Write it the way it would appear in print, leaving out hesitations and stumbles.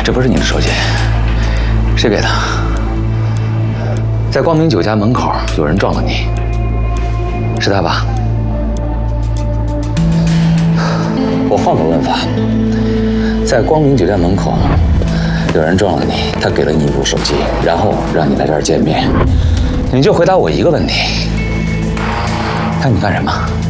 这不是你的手机，谁给的？在光明酒家门口有人撞了你，是他吧？我换个问法，在光明酒家门口有人撞了你，他给了你一部手机，然后让你来这儿见面，你就回答我一个问题：看你干什么？